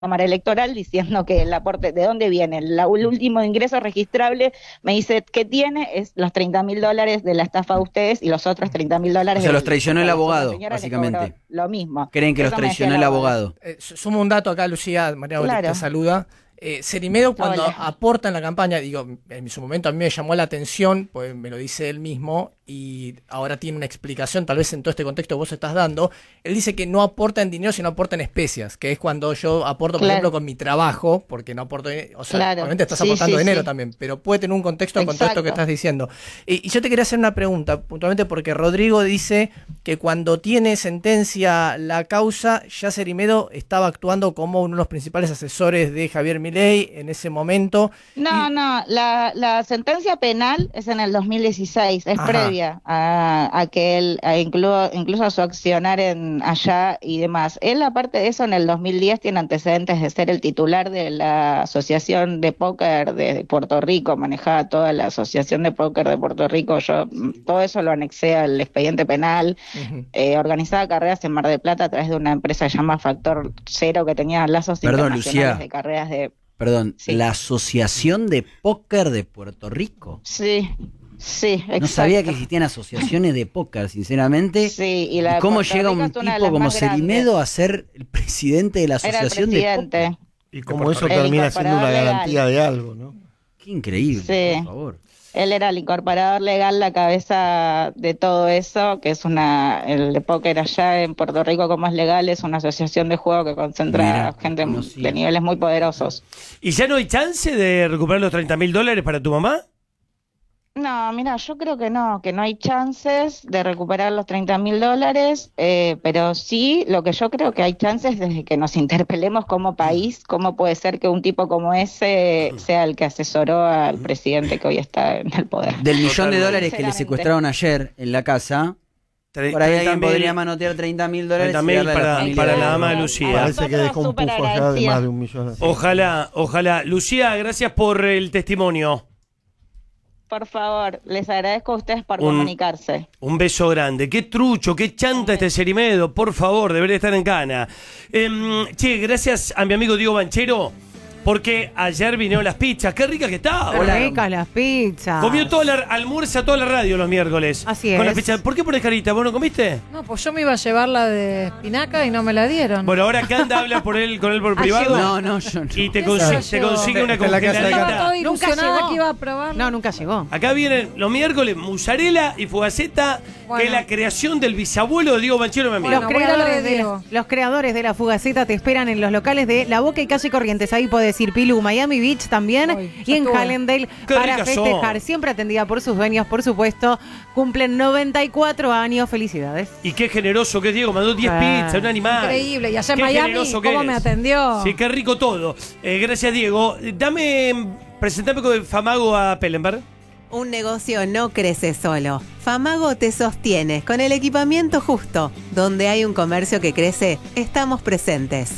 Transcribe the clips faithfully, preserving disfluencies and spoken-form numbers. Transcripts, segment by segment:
Cámara Electoral diciendo que el aporte, ¿de dónde viene? La- el último ingreso registrable me dice que tiene es los treinta mil dólares de la estafa de ustedes y los otros treinta mil dólares. O sea, del- los traicionó el porque a la otra abogado, señora le básicamente. cobró Lo mismo. Creen que Eso los me decía traicionó el la abogado. Eh, sumo un dato acá, Lucía, Mariano Claro. te saluda. Eh, Cerimedo cuando Hola. aporta en la campaña, digo, en su momento a mí me llamó la atención, pues me lo dice él mismo, y ahora tiene una explicación, tal vez en todo este contexto que vos estás dando. Él dice que no aporta en dinero, sino aporta en especias, que es cuando yo aporto, por Claro. ejemplo, con mi trabajo, porque no aporto, o sea, Claro. obviamente estás Sí, aportando sí, dinero sí. también, pero puede tener un contexto con todo esto que Exacto. estás diciendo. Y, y yo te quería hacer una pregunta, puntualmente porque Rodrigo dice que cuando tiene sentencia la causa, ya Cerimedo estaba actuando como uno de los principales asesores de Javier Milei en ese momento. No, Y- no, la, la sentencia penal es en el dos mil dieciséis, es Ajá. previa a, a que él, a incluso, incluso a su accionar en allá y demás. Él, aparte de eso, en el dos mil diez tiene antecedentes de ser el titular de la Asociación de Póker de Puerto Rico, manejaba toda la Asociación de Póker de Puerto Rico, yo mm, todo eso lo anexé al expediente penal. Ujú. Eh, organizaba carreras en Mar del Plata a través de una empresa llamada Factor Cero que tenía lazos Perdón, internacionales Lucía. de carreras de... Perdón, Sí. la Asociación de Póker de Puerto Rico. Sí, sí, exacto. No sabía que existían asociaciones de póker, sinceramente. Sí, y la de ¿Cómo Puerto llega Rico un es una de tipo las como más grandes. Cerimedo a ser el presidente de la Era el Asociación de Póker? presidente. Y como eso El termina siendo una incorporador garantía legal. de algo, ¿no? Qué increíble, Sí. por favor. Él era el incorporador legal, la cabeza de todo eso, que es una, el de póker allá en Puerto Rico, como es legal, es una asociación de juego que concentra Mira, gente no conocía. de niveles muy poderosos. ¿Y ya no hay chance de recuperar los treinta mil dólares para tu mamá? No, mira, yo creo que no, que no hay chances de recuperar los treinta mil dólares, eh, pero sí, lo que yo creo que hay chances desde que nos interpelemos como país, cómo puede ser que un tipo como ese sea el que asesoró al presidente que hoy está en el poder. Del millón de Totalmente. dólares que le Sinceramente. secuestraron ayer en la casa, Tre- por ahí treinta alguien mil podría manotear treinta mil dólares treinta y mil darle a la para, familia para de- la dama de A Lucía. nosotros Parece que dejó un súper pufo allá de agradecida. más de un millón. así. Ojalá, ojalá. Lucía, gracias por el testimonio. Por favor, les agradezco a ustedes por Un- comunicarse. Un beso grande. Qué trucho, qué chanta este Cerimedo. Por favor, debería estar en cana. Em, che, gracias a mi amigo Diego Banchero, porque ayer vinieron las pizzas. Qué ricas que estaban. Qué ricas las pizzas. Comió toda la, almuerza toda la radio los miércoles. Así Con las es. pizzas. ¿Por qué pones carita? ¿Vos no comiste? No, pues yo me iba a llevar la de espinaca y no me la dieron. Bueno, ahora Canda habla por él, con él por Ah, privado. llegó. No, no, yo no. Y te, Esa consi- la te llevo. consigue una Está en la casa de Estaba congeladita. toda Nunca ilusionada llegó. que iba a probar. No, nunca llegó. Acá vienen los miércoles mozzarella y fugaceta, que Bueno. es la creación del bisabuelo de Diego Banchero, mi amigo. Bueno, Los voy a lo creadores, de de Diego. la, los creadores de la Fugaceta te esperan en los locales de La Boca y Calle Corrientes. Ahí podés ir Pilú, Miami Beach también. Ay, ya y en estuve. Hallandale Qué para ricas son. festejar. Siempre atendida por sus dueños, por supuesto. Cumplen noventa y cuatro años. Felicidades. Y qué generoso que es Diego, mandó diez Ah. pizzas, un animal. Increíble. Y allá en Qué Miami, generoso que ¿cómo eres. me atendió? Sí, qué rico todo. Eh, gracias, Diego. Dame, presentame con Famago a Pellenberg. Un negocio no crece solo. Famago te sostiene con el equipamiento justo. Donde hay un comercio que crece, estamos presentes.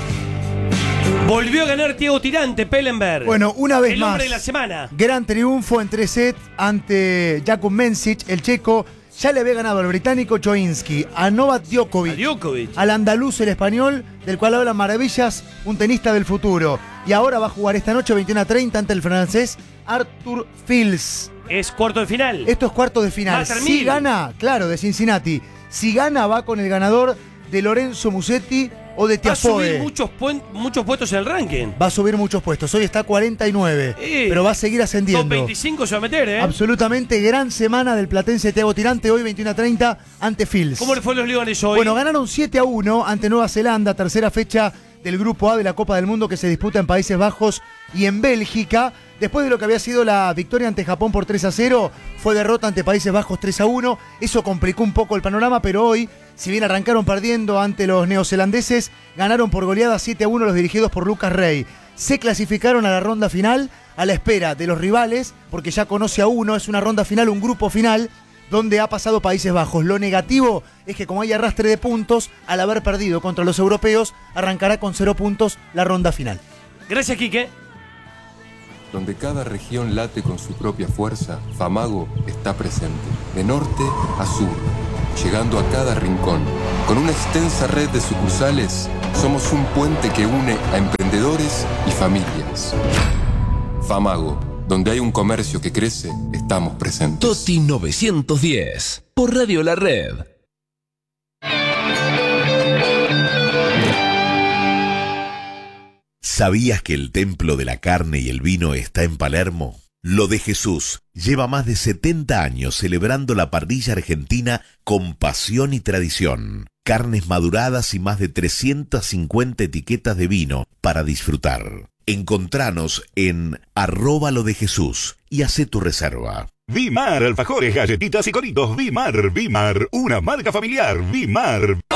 Volvió a ganar Thiago Tirante, Pellenberg. Bueno, una vez El más. hombre de la semana. Gran triunfo en tres sets ante Jakub Menzic, el checo. Ya le había ganado al británico Choinsky, a Novak Djokovic, A Djokovic. al andaluz el español, del cual habla maravillas, un tenista del futuro. Y ahora va a jugar esta noche veintiuno a treinta ante el francés Arthur Fils. Es cuarto de final. Esto es cuartos de final. Master Si mil. gana, claro, de Cincinnati. Si gana, va con el ganador de Lorenzo Musetti o de Va a subir Tiafoe. muchos, puen- muchos puestos en el ranking. Va a subir muchos puestos. Hoy está cuarenta y nueve, Eh, pero va a seguir ascendiendo. Top veinticinco se va a meter, ¿eh? Absolutamente gran semana del platense Thiago Tirante, hoy veintiuno a treinta ante Fils. ¿Cómo le fue a los Leones hoy? Bueno, ganaron siete a uno ante Nueva Zelanda, tercera fecha del Grupo A de la Copa del Mundo que se disputa en Países Bajos y en Bélgica. Después de lo que había sido la victoria ante Japón por tres a cero, fue derrota ante Países Bajos tres a uno. Eso complicó un poco el panorama, pero hoy, si bien arrancaron perdiendo ante los neozelandeses, ganaron por goleada siete a uno los dirigidos por Lucas Rey. Se clasificaron a la ronda final a la espera de los rivales, porque ya conoce a uno, es una ronda final, un grupo final, donde ha pasado Países Bajos. Lo negativo es que como hay arrastre de puntos, al haber perdido contra los europeos, arrancará con cero puntos la ronda final. Gracias, Quique. Donde cada región late con su propia fuerza, Famago está presente, de norte a sur, llegando a cada rincón. Con una extensa red de sucursales, Somos un puente que une a emprendedores y familias. Famago, donde hay un comercio que crece, estamos presentes. Toti novecientos diez, por Radio La Red. ¿Sabías que el templo de la carne y el vino está en Palermo? Lo de Jesús lleva más de setenta años celebrando la parrilla argentina con pasión y tradición. Carnes maduradas y más de trescientas cincuenta etiquetas de vino para disfrutar. Encontranos en arroba lo de Jesús y hacé tu reserva. Vimar, alfajores, galletitas y coritos. Vimar, Vimar, una marca familiar. Vimar.